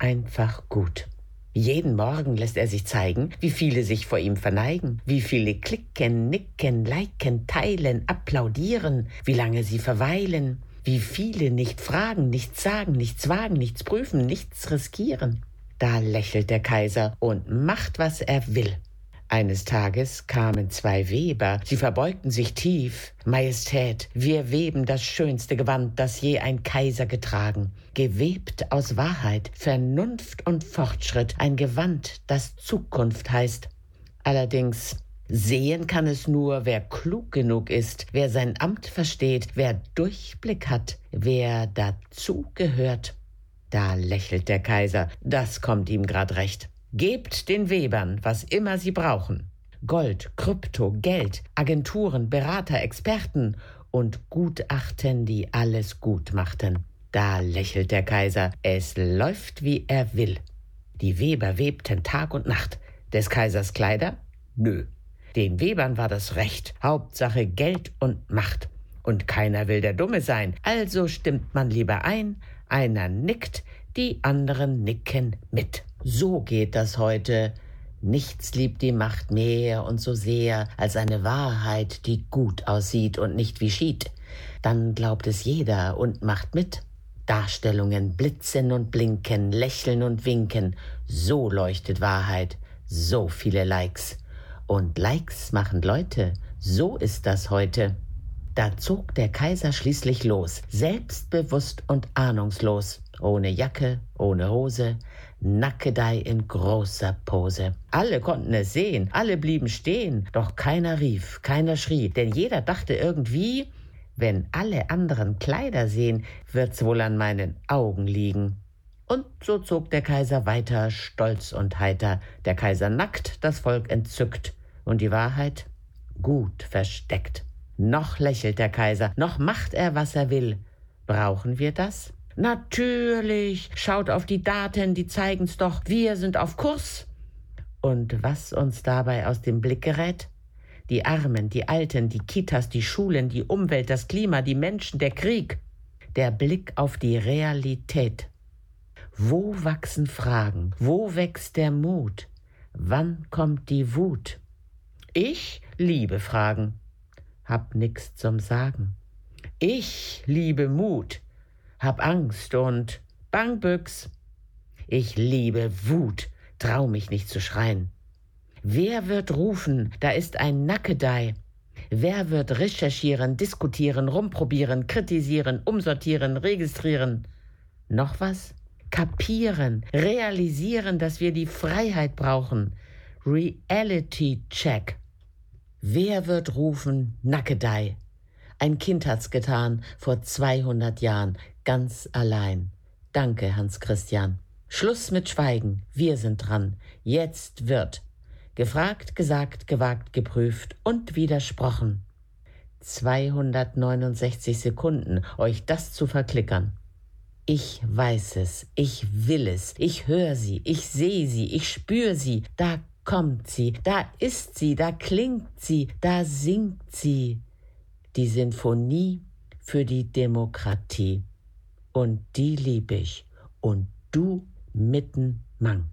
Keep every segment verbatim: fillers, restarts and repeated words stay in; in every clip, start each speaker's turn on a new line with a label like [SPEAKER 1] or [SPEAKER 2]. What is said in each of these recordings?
[SPEAKER 1] einfach gut. Jeden Morgen lässt er sich zeigen, wie viele sich vor ihm verneigen, wie viele klicken, nicken, liken, teilen, applaudieren, wie lange sie verweilen, wie viele nicht fragen, nichts sagen, nichts wagen, nichts prüfen, nichts riskieren. Da lächelt der Kaiser und macht, was er will. Eines Tages kamen zwei Weber, sie verbeugten sich tief. Majestät, wir weben das schönste Gewand, das je ein Kaiser getragen. Gewebt aus Wahrheit, Vernunft und Fortschritt, ein Gewand, das Zukunft heißt. Allerdings sehen kann es nur, wer klug genug ist, wer sein Amt versteht, wer Durchblick hat, wer dazugehört. Da lächelt der Kaiser, das kommt ihm grad recht. Gebt den Webern, was immer sie brauchen. Gold, Krypto, Geld, Agenturen, Berater, Experten und Gutachten, die alles gut machten. Da lächelt der Kaiser, es läuft, wie er will. Die Weber webten Tag und Nacht. Des Kaisers Kleider? Nö. Den Webern war das Recht, Hauptsache Geld und Macht. Und keiner will der Dumme sein, also stimmt man lieber ein, einer nickt, die anderen nicken mit. So geht das heute. Nichts liebt die Macht mehr und so sehr als eine Wahrheit, die gut aussieht und nicht wie schied. Dann glaubt es jeder und macht mit. Darstellungen blitzen und blinken, lächeln und winken. So leuchtet Wahrheit, so viele Likes. Und Likes machen Leute, so ist das heute. Da zog der Kaiser schließlich los, selbstbewusst und ahnungslos, ohne Jacke, ohne Hose, Nackedei in großer Pose. Alle konnten es sehen, alle blieben stehen, doch keiner rief, keiner schrie, denn jeder dachte irgendwie, wenn alle anderen Kleider sehen, wird's wohl an meinen Augen liegen. Und so zog der Kaiser weiter, stolz und heiter, der Kaiser nackt, das Volk entzückt, und die Wahrheit gut versteckt. Noch lächelt der Kaiser, noch macht er, was er will. Brauchen wir das? Natürlich, schaut auf die Daten, die zeigen's doch, wir sind auf Kurs. Und was uns dabei aus dem Blick gerät? Die Armen, die Alten, die Kitas, die Schulen, die Umwelt, das Klima, die Menschen, der Krieg. Der Blick auf die Realität. Wo wachsen Fragen? Wo wächst der Mut? Wann kommt die Wut? Ich liebe Fragen, hab nix zum Sagen. Ich liebe Mut, hab Angst und Bangbüchs. Ich liebe Wut, trau mich nicht zu schreien. Wer wird rufen, da ist ein Nackedei? Wer wird recherchieren, diskutieren, rumprobieren, kritisieren, umsortieren, registrieren? Noch was? Kapieren, realisieren, dass wir die Freiheit brauchen. Reality Check. Wer wird rufen, Nackedei? Ein Kind hat's getan, vor zweihundert Jahren, ganz allein. Danke, Hans Christian. Schluss mit Schweigen, wir sind dran. Jetzt wird gefragt, gesagt, gewagt, geprüft und widersprochen. zweihundertneunundsechzig Sekunden, euch das zu verklickern. Ich weiß es, ich will es, ich höre sie, ich sehe sie, ich spüre sie, da kommt sie, da ist sie, da klingt sie, da singt sie. Die Sinfonie für die Demokratie. Und die lieb ich. Und du mitten Mang.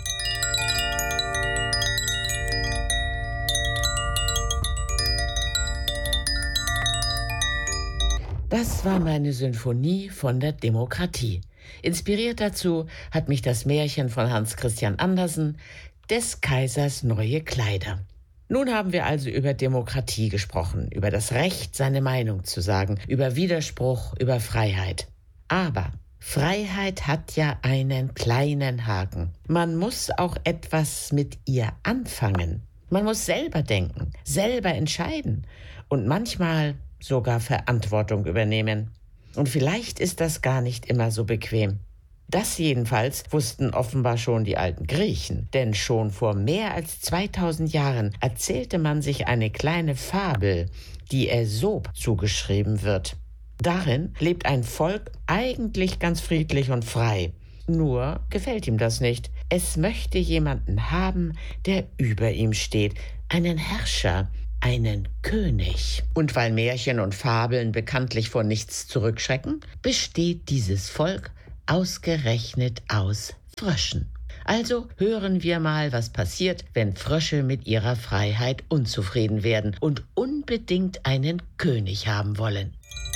[SPEAKER 1] Das war meine Sinfonie von der Demokratie. Inspiriert dazu hat mich das Märchen von Hans Christian Andersen, des Kaisers neue Kleider. Nun haben wir also über Demokratie gesprochen, über das Recht, seine Meinung zu sagen, über Widerspruch, über Freiheit. Aber Freiheit hat ja einen kleinen Haken. Man muss auch etwas mit ihr anfangen. Man muss selber denken, selber entscheiden und manchmal sogar Verantwortung übernehmen. Und vielleicht ist das gar nicht immer so bequem. Das jedenfalls wussten offenbar schon die alten Griechen, denn schon vor mehr als zweitausend Jahren erzählte man sich eine kleine Fabel, die Äsop zugeschrieben wird. Darin lebt ein Volk eigentlich ganz friedlich und frei. Nur gefällt ihm das nicht. Es möchte jemanden haben, der über ihm steht, einen Herrscher, einen König. Und weil Märchen und Fabeln bekanntlich vor nichts zurückschrecken, besteht dieses Volk ausgerechnet aus Fröschen. Also hören wir mal, was passiert, wenn Frösche mit ihrer Freiheit unzufrieden werden und unbedingt einen König haben wollen.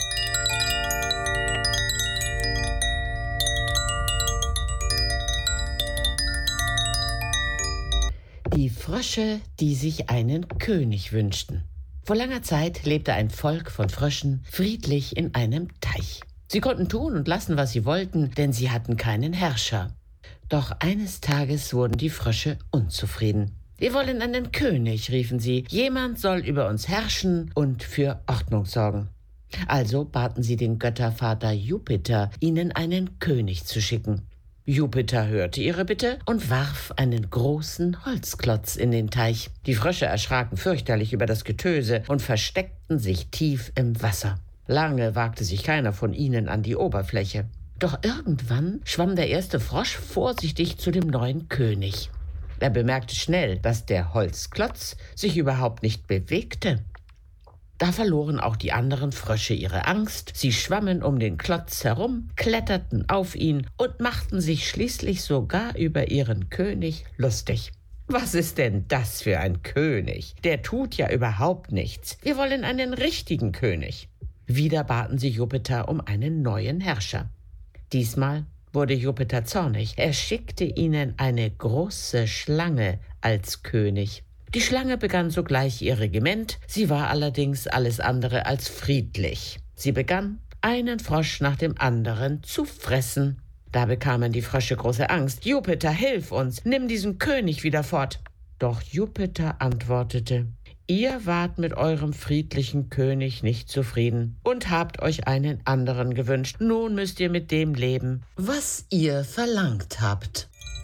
[SPEAKER 1] Die Frösche, die sich einen König wünschten. Vor langer Zeit lebte ein Volk von Fröschen friedlich in einem Teich. Sie konnten tun und lassen, was sie wollten, denn sie hatten keinen Herrscher. Doch eines Tages wurden die Frösche unzufrieden. Wir wollen einen König, riefen sie. Jemand soll über uns herrschen und für Ordnung sorgen. Also baten sie den Göttervater Jupiter, ihnen einen König zu schicken. Jupiter hörte ihre Bitte und warf einen großen Holzklotz in den Teich. Die Frösche erschraken fürchterlich über das Getöse und versteckten sich tief im Wasser. Lange wagte sich keiner von ihnen an die Oberfläche. Doch irgendwann schwamm der erste Frosch vorsichtig zu dem neuen König. Er bemerkte schnell, dass der Holzklotz sich überhaupt nicht bewegte. Da verloren auch die anderen Frösche ihre Angst. Sie schwammen um den Klotz herum, kletterten auf ihn und machten sich schließlich sogar über ihren König lustig. Was ist denn das für ein König? Der tut ja überhaupt nichts. Wir wollen einen richtigen König. Wieder baten sie Jupiter um einen neuen Herrscher. Diesmal wurde Jupiter zornig. Er schickte ihnen eine große Schlange als König. Die Schlange begann sogleich ihr Regiment, sie war allerdings alles andere als friedlich. Sie begann, einen Frosch nach dem anderen zu fressen. Da bekamen die Frösche große Angst. »Jupiter, hilf uns, nimm diesen König wieder fort!« Doch Jupiter antwortete: »Ihr wart mit eurem friedlichen König nicht zufrieden und habt euch einen anderen gewünscht. Nun müsst ihr mit dem leben, was ihr verlangt habt.«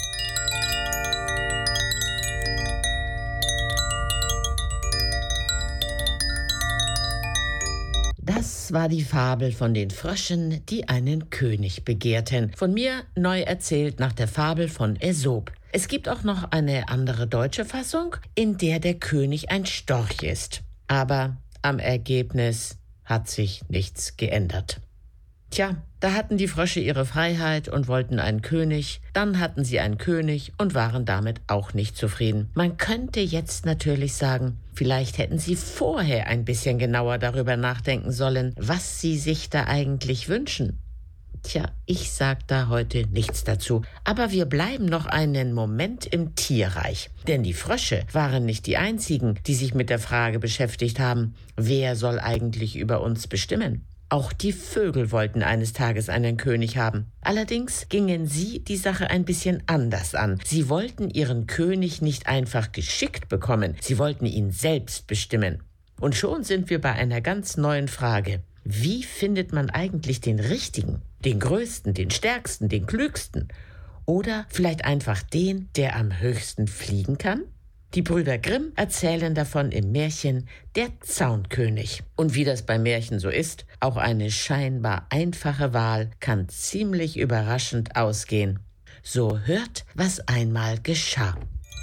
[SPEAKER 1] Das war die Fabel von den Fröschen, die einen König begehrten. Von mir neu erzählt nach der Fabel von Äsop. Es gibt auch noch eine andere deutsche Fassung, in der der König ein Storch ist. Aber am Ergebnis hat sich nichts geändert. Tja, da hatten die Frösche ihre Freiheit und wollten einen König. Dann hatten sie einen König und waren damit auch nicht zufrieden. Man könnte jetzt natürlich sagen, vielleicht hätten sie vorher ein bisschen genauer darüber nachdenken sollen, was sie sich da eigentlich wünschen. Tja, ich sag da heute nichts dazu. Aber wir bleiben noch einen Moment im Tierreich. Denn die Frösche waren nicht die einzigen, die sich mit der Frage beschäftigt haben, wer soll eigentlich über uns bestimmen? Auch die Vögel wollten eines Tages einen König haben. Allerdings gingen sie die Sache ein bisschen anders an. Sie wollten ihren König nicht einfach geschickt bekommen, sie wollten ihn selbst bestimmen. Und schon sind wir bei einer ganz neuen Frage. Wie findet man eigentlich den Richtigen, den Größten, den Stärksten, den Klügsten? Oder vielleicht einfach den, der am höchsten fliegen kann? Die Brüder Grimm erzählen davon im Märchen Der Zaunkönig. Und wie das bei Märchen so ist, auch eine scheinbar einfache Wahl kann ziemlich überraschend ausgehen. So hört, was einmal geschah.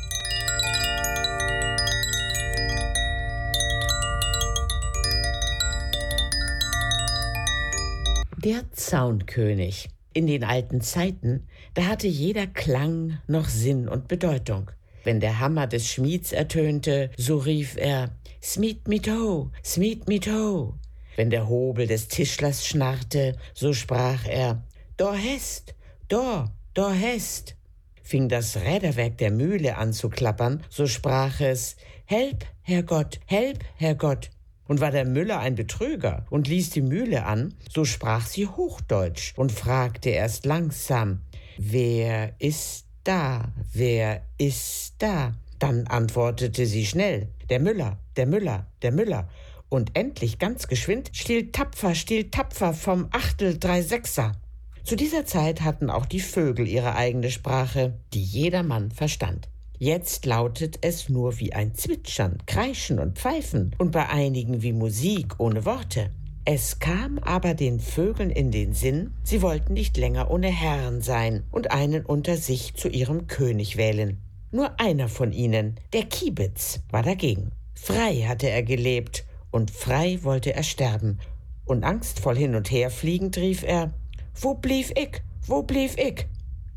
[SPEAKER 1] Der Zaunkönig. In den alten Zeiten, da hatte jeder Klang noch Sinn und Bedeutung. Wenn der Hammer des Schmieds ertönte, so rief er »Smied mi to, smied mi to«. Wenn der Hobel des Tischlers schnarrte, so sprach er »Dor hest, dor, dor hest«. Fing das Räderwerk der Mühle an zu klappern, so sprach es »Help, Herrgott, help, Herrgott«. Und war der Müller ein Betrüger und ließ die Mühle an, so sprach sie Hochdeutsch und fragte erst langsam »Wer ist da, wer ist da?« Dann antwortete sie schnell »Der Müller, der Müller, der Müller«. Und endlich ganz geschwind »Stihl tapfer, stihl tapfer vom Achtel drei Sechser«. Zu dieser Zeit hatten auch die Vögel ihre eigene Sprache, die jedermann verstand. Jetzt lautet es nur wie ein Zwitschern, Kreischen und Pfeifen und bei einigen wie Musik ohne Worte. Es kam aber den Vögeln in den Sinn, sie wollten nicht länger ohne Herrn sein und einen unter sich zu ihrem König wählen. Nur einer von ihnen, der Kiebitz, war dagegen. Frei hatte er gelebt und frei wollte er sterben. Und angstvoll hin und her fliegend rief er, »Wo blieb ich, wo blieb ich?«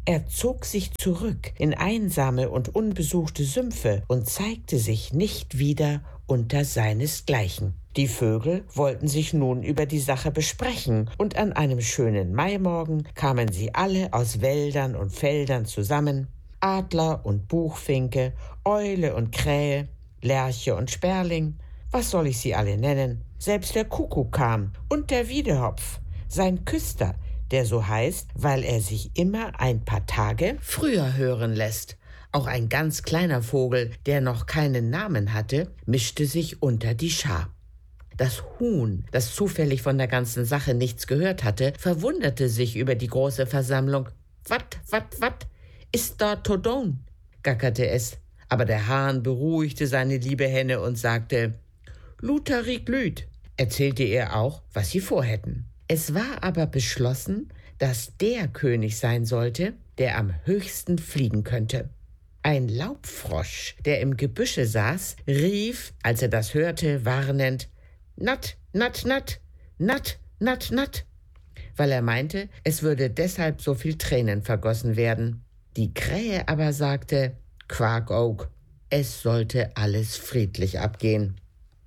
[SPEAKER 1] Er zog sich zurück in einsame und unbesuchte Sümpfe und zeigte sich nicht wieder unter seinesgleichen. Die Vögel wollten sich nun über die Sache besprechen, und an einem schönen Maimorgen kamen sie alle aus Wäldern und Feldern zusammen, Adler und Buchfinke, Eule und Krähe, Lerche und Sperling, was soll ich sie alle nennen? Selbst der Kuckuck kam und der Wiedehopf, sein Küster, der so heißt, weil er sich immer ein paar Tage früher hören lässt. Auch ein ganz kleiner Vogel, der noch keinen Namen hatte, mischte sich unter die Schar. Das Huhn, das zufällig von der ganzen Sache nichts gehört hatte, verwunderte sich über die große Versammlung. »Wat, wat, wat, ist da Todon?« gackerte es. Aber der Hahn beruhigte seine liebe Henne und sagte, »Lutharik Lüt«, erzählte ihr auch, was sie vorhätten. Es war aber beschlossen, dass der König sein sollte, der am höchsten fliegen könnte. Ein Laubfrosch, der im Gebüsche saß, rief, als er das hörte, warnend, »Natt, natt, natt, natt, natt, natt«, weil er meinte, es würde deshalb so viel Tränen vergossen werden. Die Krähe aber sagte, »Quack Oak«, es sollte alles friedlich abgehen.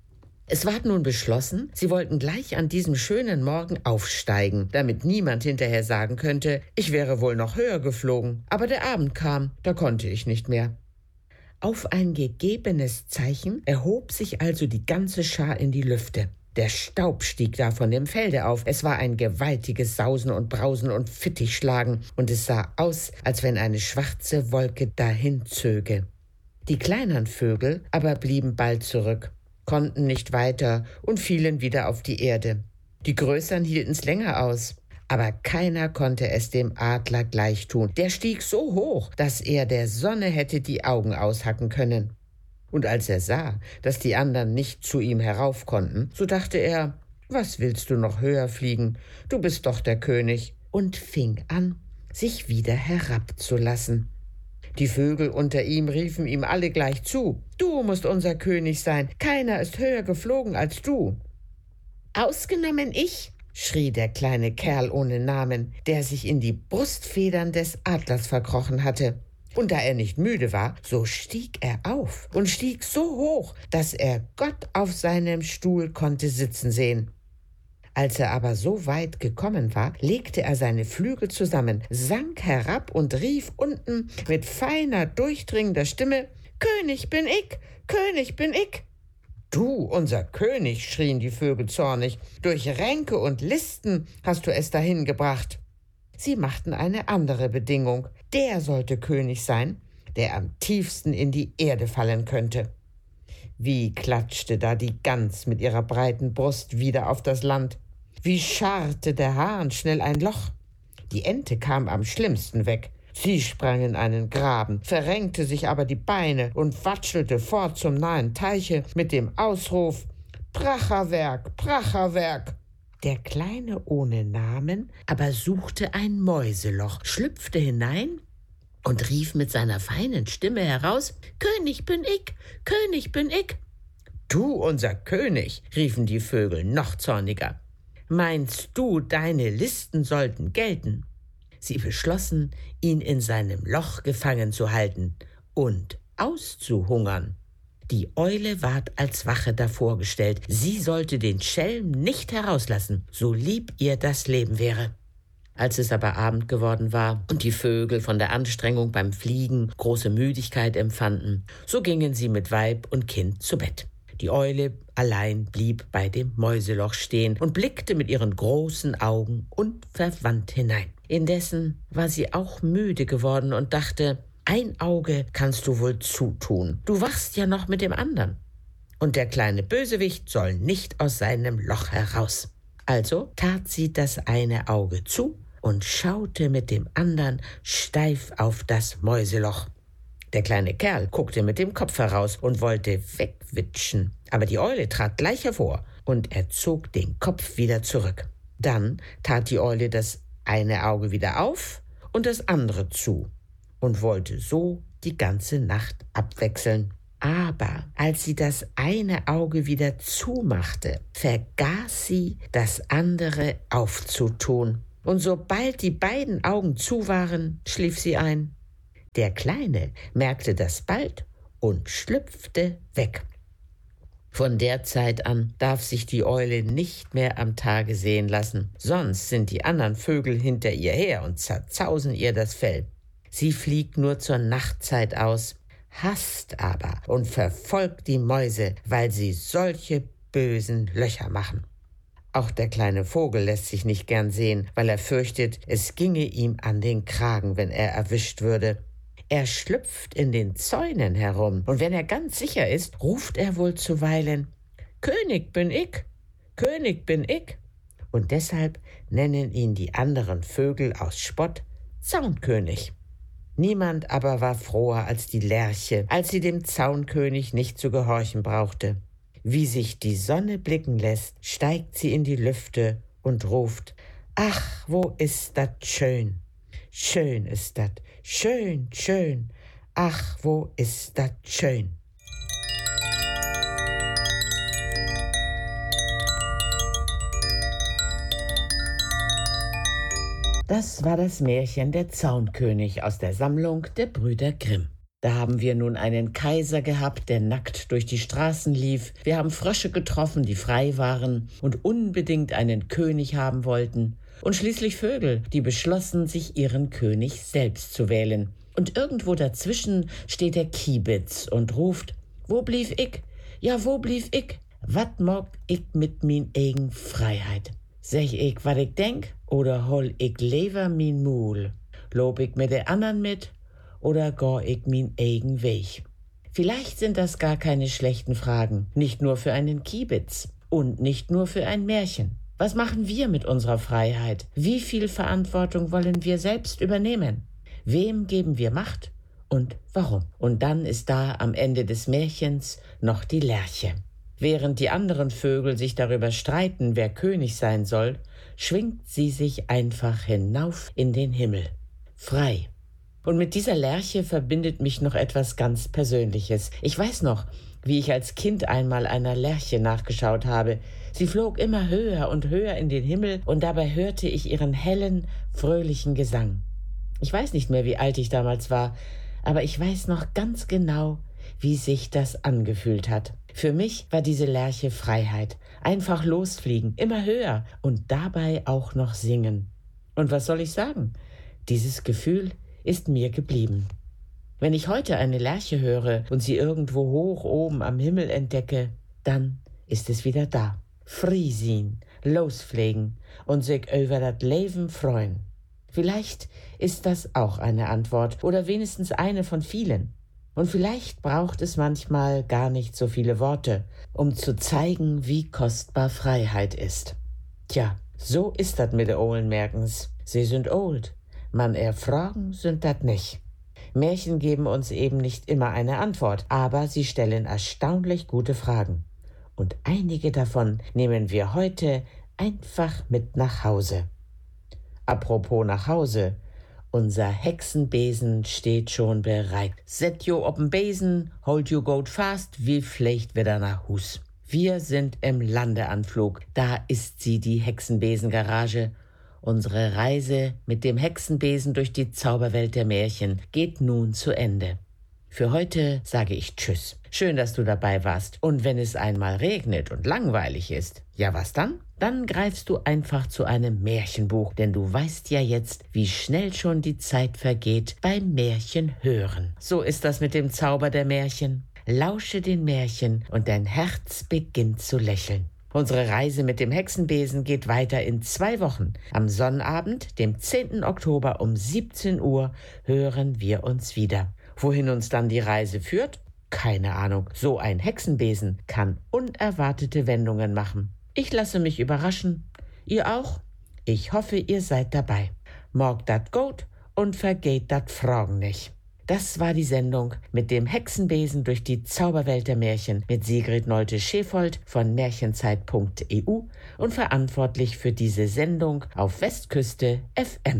[SPEAKER 1] Es ward nun beschlossen, sie wollten gleich an diesem schönen Morgen aufsteigen, damit niemand hinterher sagen könnte, ich wäre wohl noch höher geflogen, aber der Abend kam, da konnte ich nicht mehr. Auf ein gegebenes Zeichen erhob sich also die ganze Schar in die Lüfte. Der Staub stieg da von dem Felde auf, es war ein gewaltiges Sausen und Brausen und Fittichschlagen, und es sah aus, als wenn eine schwarze Wolke dahin zöge. Die kleineren Vögel aber blieben bald zurück, konnten nicht weiter und fielen wieder auf die Erde. Die Größeren hielten's länger aus, aber keiner konnte es dem Adler gleich tun. Der stieg so hoch, dass er der Sonne hätte die Augen aushacken können. Und als er sah, dass die anderen nicht zu ihm herauf konnten, so dachte er, was willst du noch höher fliegen? Du bist doch der König, und fing an, sich wieder herabzulassen. Die Vögel unter ihm riefen ihm alle gleich zu, du musst unser König sein, keiner ist höher geflogen als du. Ausgenommen ich, schrie der kleine Kerl ohne Namen, der sich in die Brustfedern des Adlers verkrochen hatte. Und da er nicht müde war, so stieg er auf und stieg so hoch, dass er Gott auf seinem Stuhl konnte sitzen sehen. Als er aber so weit gekommen war, legte er seine Flügel zusammen, sank herab und rief unten mit feiner, durchdringender Stimme, »König bin ich, König bin ich!« »Du, unser König«, schrien die Vögel zornig, »durch Ränke und Listen hast du es dahin gebracht.« Sie machten eine andere Bedingung. Der sollte König sein, der am tiefsten in die Erde fallen könnte. Wie klatschte da die Gans mit ihrer breiten Brust wieder auf das Land. Wie scharrte der Hahn schnell ein Loch. Die Ente kam am schlimmsten weg. Sie sprang in einen Graben, verrenkte sich aber die Beine und watschelte fort zum nahen Teiche mit dem Ausruf, »Pracherwerk, Pracherwerk!« Der Kleine ohne Namen aber suchte ein Mäuseloch, schlüpfte hinein und rief mit seiner feinen Stimme heraus, »König bin ich, König bin ich!« »Du, unser König«, riefen die Vögel noch zorniger, »meinst du, deine Listen sollten gelten?« Sie beschlossen, ihn in seinem Loch gefangen zu halten und auszuhungern. Die Eule ward als Wache davor gestellt. Sie sollte den Schelm nicht herauslassen, so lieb ihr das Leben wäre. Als es aber Abend geworden war und die Vögel von der Anstrengung beim Fliegen große Müdigkeit empfanden, so gingen sie mit Weib und Kind zu Bett. Die Eule allein blieb bei dem Mäuseloch stehen und blickte mit ihren großen Augen unverwandt hinein. Indessen war sie auch müde geworden und dachte, ein Auge kannst du wohl zutun. Du wachst ja noch mit dem anderen. Und der kleine Bösewicht soll nicht aus seinem Loch heraus. Also tat sie das eine Auge zu und schaute mit dem anderen steif auf das Mäuseloch. Der kleine Kerl guckte mit dem Kopf heraus und wollte wegwitschen. Aber die Eule trat gleich hervor und er zog den Kopf wieder zurück. Dann tat die Eule das eine Auge wieder auf und das andere zu und wollte so die ganze Nacht abwechseln. Aber als sie das eine Auge wieder zumachte, vergaß sie, das andere aufzutun. und sobald die beiden Augen zu waren, schlief sie ein. Der Kleine merkte das bald und schlüpfte weg. Von der Zeit an darf sich die Eule nicht mehr am Tage sehen lassen, sonst sind die anderen Vögel hinter ihr her und zerzausen ihr das Fell. Sie fliegt nur zur Nachtzeit aus, hasst aber und verfolgt die Mäuse, weil sie solche bösen Löcher machen. Auch der kleine Vogel lässt sich nicht gern sehen, weil er fürchtet, es ginge ihm an den Kragen, wenn er erwischt würde. Er schlüpft in den Zäunen herum, und wenn er ganz sicher ist, ruft er wohl zuweilen: »König bin ich, König bin ich!« Und deshalb nennen ihn die anderen Vögel aus Spott Zaunkönig. Niemand aber war froher als die Lerche, als sie dem Zaunkönig nicht zu gehorchen brauchte. Wie sich die Sonne blicken lässt, steigt sie in die Lüfte und ruft: »Ach, wo ist dat schön! Schön ist dat, schön, schön, ach, wo ist dat schön!« Das war das Märchen Der Zaunkönig aus der Sammlung der Brüder Grimm. Da haben wir nun einen Kaiser gehabt, der nackt durch die Straßen lief. Wir haben Frösche getroffen, die frei waren und unbedingt einen König haben wollten. Und schließlich Vögel, die beschlossen, sich ihren König selbst zu wählen. Und irgendwo dazwischen steht der Kiebitz und ruft: »Wo blieb ich? Ja, wo blieb ich? Wat mogt ich mit min eigen Freiheit? Sech ich, wat ich denk, oder hol ich lever min Mul? Lob ich mit der andern mit, oder geh ich min eigen Weg?« Vielleicht sind das gar keine schlechten Fragen, nicht nur für einen Kiebitz und nicht nur für ein Märchen. Was machen wir mit unserer Freiheit? Wie viel Verantwortung wollen wir selbst übernehmen? Wem geben wir Macht und warum? Und dann ist da am Ende des Märchens noch die Lerche. Während die anderen Vögel sich darüber streiten, wer König sein soll, schwingt sie sich einfach hinauf in den Himmel. Frei. Und mit dieser Lerche verbindet mich noch etwas ganz Persönliches. Ich weiß noch, wie ich als Kind einmal einer Lerche nachgeschaut habe. Sie flog immer höher und höher in den Himmel, und dabei hörte ich ihren hellen, fröhlichen Gesang. Ich weiß nicht mehr, wie alt ich damals war, aber ich weiß noch ganz genau, wie sich das angefühlt hat. Für mich war diese Lerche Freiheit. Einfach losfliegen, immer höher und dabei auch noch singen. Und was soll ich sagen? Dieses Gefühl ist mir geblieben. Wenn ich heute eine Lerche höre und sie irgendwo hoch oben am Himmel entdecke, dann ist es wieder da. Frei sein, losfliegen und sich über das Leben freuen. Vielleicht ist das auch eine Antwort oder wenigstens eine von vielen. Und vielleicht braucht es manchmal gar nicht so viele Worte, um zu zeigen, wie kostbar Freiheit ist. Tja, so ist das mit de Ohlen Merkens. Sie sind old, man erfragen sind dat nicht. Märchen geben uns eben nicht immer eine Antwort, aber sie stellen erstaunlich gute Fragen. Und einige davon nehmen wir heute einfach mit nach Hause. Apropos nach Hause, unser Hexenbesen steht schon bereit. Set jo op'n Besen, hold you goat fast, wie flecht wieder nach Hus. Wir sind im Landeanflug, da ist sie, die Hexenbesengarage. Unsere Reise mit dem Hexenbesen durch die Zauberwelt der Märchen geht nun zu Ende. Für heute sage ich Tschüss. Schön, dass du dabei warst. Und wenn es einmal regnet und langweilig ist, ja was dann? Dann greifst du einfach zu einem Märchenbuch, denn du weißt ja jetzt, wie schnell schon die Zeit vergeht beim Märchen hören. So ist das mit dem Zauber der Märchen. Lausche den Märchen und dein Herz beginnt zu lächeln. Unsere Reise mit dem Hexenbesen geht weiter in zwei Wochen. Am Sonnabend, dem zehnten Oktober um siebzehn Uhr, hören wir uns wieder. Wohin uns dann die Reise führt? Keine Ahnung. So ein Hexenbesen kann unerwartete Wendungen machen. Ich lasse mich überraschen. Ihr auch? Ich hoffe, ihr seid dabei. Morgt dat gut und vergeht dat Fragen nicht. Das war die Sendung mit dem Hexenbesen durch die Zauberwelt der Märchen mit Sigrid Nolte-Schefold von märchenzeit punkt e u und verantwortlich für diese Sendung auf Westküste F M.